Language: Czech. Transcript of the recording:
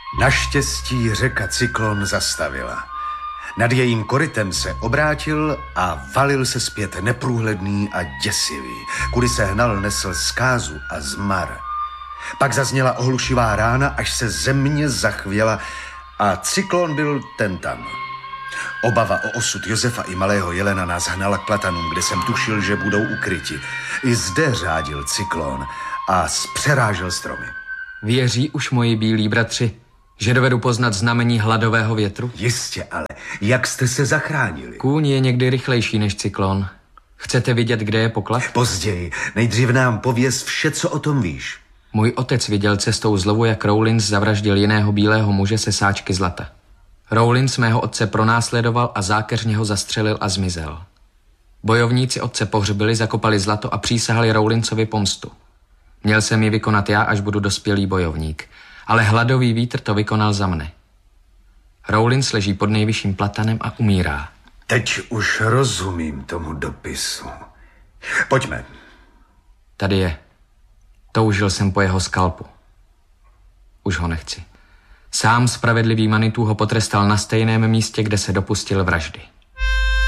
Naštěstí řeka Cyklon zastavila. Nad jejím korytem se obrátil a valil se zpět neprůhledný a děsivý, kudy se hnal nesl zkázu a zmar. Pak zazněla ohlušivá rána, až se země zachvěla a Cyklon byl ten tam. Obava o osud Josefa i malého Jelena nás hnala k platanům, kde jsem tušil, že budou ukryti. I zde řádil Cyklon a zpřerážel stromy. Věří už moji bílí bratři, že dovedu poznat znamení hladového větru? Jistě, ale jak jste se zachránili? Kůň je někdy rychlejší než Cyklon. Chcete vidět, kde je poklad? Později. Nejdřív nám pověz vše, co o tom víš. Můj otec viděl cestou z lovu, jak Rowlins zavraždil jiného bílého muže se sáčky zlata. Rowlins mého otce pronásledoval a zákeřně ho zastřelil a zmizel. Bojovníci otce pohřbili, zakopali zlato a přísahali Rowlinsovi pomstu. Měl jsem ji vykonat já, až budu dospělý bojovník, ale hladový vítr to vykonal za mne. Rowlins leží pod nejvyšším platanem a umírá. Teď už rozumím tomu dopisu. Pojďme. Tady je. Toužil jsem po jeho skalpu. Už ho nechci. Sám spravedlivý Manitou ho potrestal na stejném místě, kde se dopustil vraždy.